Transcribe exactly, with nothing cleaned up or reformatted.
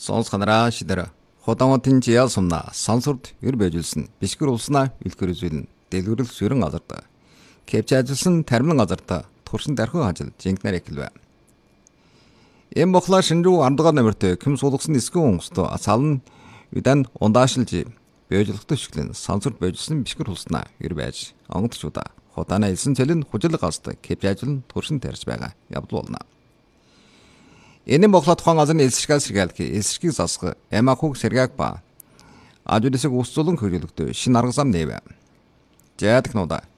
Сонсохнараа шидэр Хотонготын жиял сумна сансурд өр байжулсан бишгэр улснаа илгэр үзүүлэн дэлгэрэл сүрэн газарда кепч ажилласан тармин газарда туршин дархуу ажил жинкнэр эхэлвэ. Эм бохла шинжүү ардгаа нэмэртэй ким суулгасан эсгэн онгостой асаалн үдэн ундаашилж байжулахтай шиглэн сансурд байжулсан бишгэр улснаа өр байж онгодчуда хотана илсэн цэлэн хужил гаст кепч ажил туршин тарьж байгаа явдал болно. Энэ бохла тухайн газрын элсэргэл сэргэлки элсэргийг засах эмахуг сэргэг ба ажуулсыг усцуулан хөргөлөгдөө шин арга зам нээвэ. Жаадаг нуда